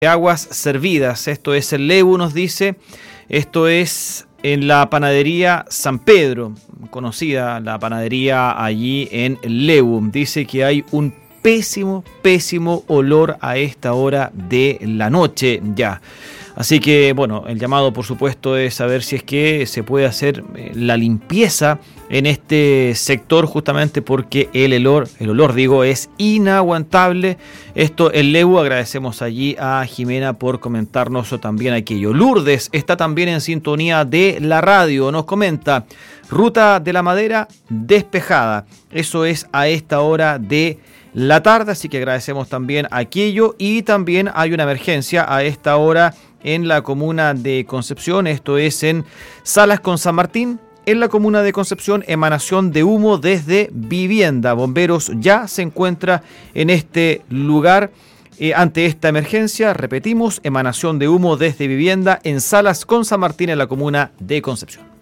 aguas servidas. Esto es el Lebu, nos dice. Esto es en la panadería San Pedro, conocida la panadería allí en Lebu. Dice que hay un pésimo olor a esta hora de la noche ya. Así que, bueno, el llamado, por supuesto, es saber si es que se puede hacer la limpieza en este sector, justamente porque el olor, digo, es inaguantable. Esto, el Lebu, agradecemos allí a Jimena por comentarnos también aquello. Lourdes está también en sintonía de la radio, nos comenta, ruta de la Madera despejada. Eso es a esta hora de la tarde, así que agradecemos también aquello. Y también hay una emergencia a esta hora en la comuna de Concepción, esto es en Salas con San Martín, en la comuna de Concepción, emanación de humo desde vivienda. Bomberos ya se encuentra en este lugar ante esta emergencia. Repetimos, emanación de humo desde vivienda en Salas con San Martín, en la comuna de Concepción.